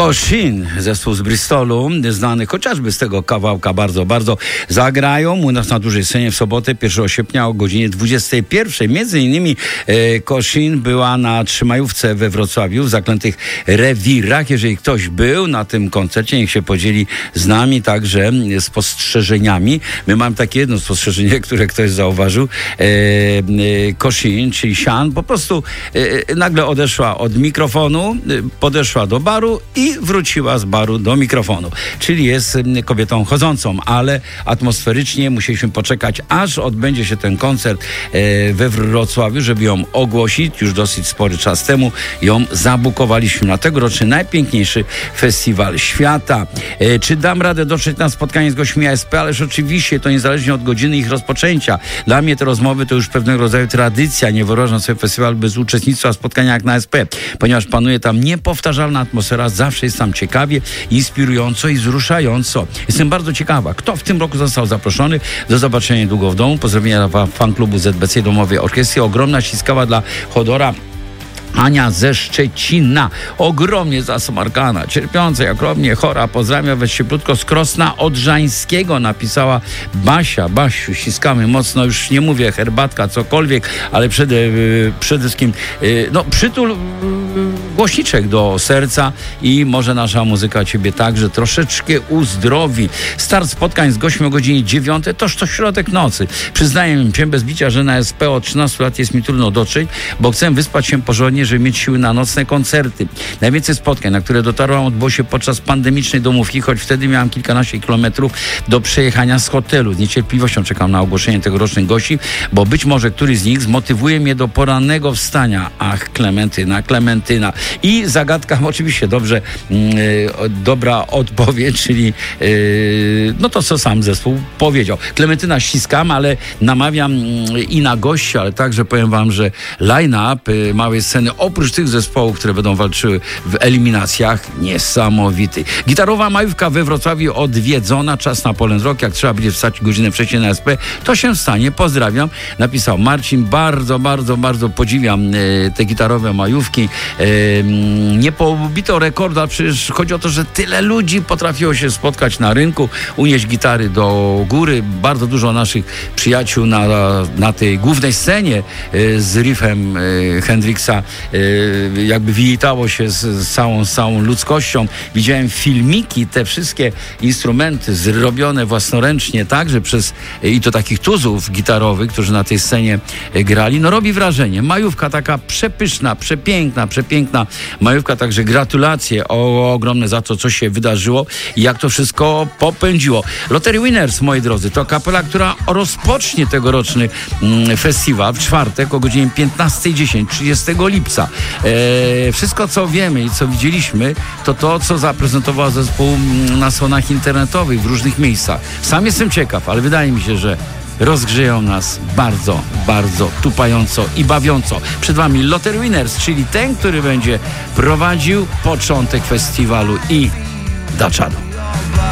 Koszin, zespół z Bristolu, znany chociażby z tego kawałka bardzo zagrają u nas na dużej scenie w sobotę 1 sierpnia o godzinie 21. Między innymi Koszin była na trzymajówce we Wrocławiu w Zaklętych Rewirach. Jeżeli ktoś był na tym koncercie, niech się podzieli z nami także spostrzeżeniami. My mamy takie jedno spostrzeżenie, które ktoś zauważył. Koszin, czyli Sian, po prostu nagle odeszła od mikrofonu, podeszła do baru i wróciła z baru do mikrofonu. Czyli jest kobietą chodzącą, ale atmosferycznie musieliśmy poczekać, aż odbędzie się ten koncert we Wrocławiu, żeby ją ogłosić. Już dosyć spory czas temu ją zabukowaliśmy na tegoroczny najpiękniejszy festiwal świata. Czy dam radę dotrzeć na spotkanie z gośćmi ASP? Ależ oczywiście, to niezależnie od godziny ich rozpoczęcia. Dla mnie te rozmowy to już pewnego rodzaju tradycja. Nie wyobrażam sobie festiwal bez uczestnictwa w spotkaniach jak na ASP, ponieważ panuje tam niepowtarzalna atmosfera. Zawsze jest tam ciekawie, inspirująco i wzruszająco. Jestem bardzo ciekawa, kto w tym roku został zaproszony. Do zobaczenia niedługo w domu. Pozdrowienia dla fanklubu ZBC Domowej Orkiestry. Ogromna ściskawa dla Chodora. Ania ze Szczecina, ogromnie zasmarkana, cierpiąca, jak okropnie chora, pozdrawiam was cieplutko z Krosna Odrzańskiego, napisała Basia. Basiu, ściskamy mocno, już nie mówię herbatka, cokolwiek, ale przede wszystkim przytul głośniczek do serca i może nasza muzyka ciebie także troszeczkę uzdrowi. Start spotkań z gośćmi o godzinie 9, toż to środek nocy. Przyznaję się bez bicia, że na SP od 13 lat jest mi trudno dotrzeć, bo chcę wyspać się porządnie, żeby mieć siły na nocne koncerty. Najwięcej spotkań, na które dotarłam, odbyło się podczas pandemicznej domówki, choć wtedy miałam kilkanaście kilometrów do przejechania z hotelu. Z niecierpliwością czekam na ogłoszenie tegorocznych gości, bo być może któryś z nich zmotywuje mnie do porannego wstania. Ach, Klementyna. I zagadka, oczywiście dobrze, dobra odpowiedź, czyli to, co sam zespół powiedział. Klementyna ściskam, ale namawiam i na gości, ale także powiem wam, że line-up małej sceny, oprócz tych zespołów, które będą walczyły w eliminacjach, niesamowity. Gitarowa majówka we Wrocławiu odwiedzona, czas na Poland Rock, jak trzeba będzie wstać godzinę wcześniej na SP, to się stanie, pozdrawiam, napisał Marcin, bardzo podziwiam te gitarowe majówki, nie pobito rekordu, ale przecież chodzi o to, że tyle ludzi potrafiło się spotkać na rynku, unieść gitary do góry, bardzo dużo naszych przyjaciół na tej głównej scenie z riffem Hendrixa jakby witało się z całą ludzkością. Widziałem filmiki, te wszystkie instrumenty zrobione własnoręcznie także i to takich tuzów gitarowych, którzy na tej scenie grali. Robi wrażenie. Majówka taka przepyszna, przepiękna majówka, także gratulacje ogromne za to, co się wydarzyło i jak to wszystko popędziło. Lottery Winners, moi drodzy, to kapela, która rozpocznie tegoroczny festiwal w czwartek o godzinie 15:10, 30 lipca. Wszystko, co wiemy i co widzieliśmy, to co zaprezentował zespół na stronach internetowych w różnych miejscach. Sam jestem ciekaw, ale wydaje mi się, że rozgrzeją nas bardzo tupająco i bawiąco. Przed wami Lottery Winners, czyli ten, który będzie prowadził początek festiwalu i da czadu.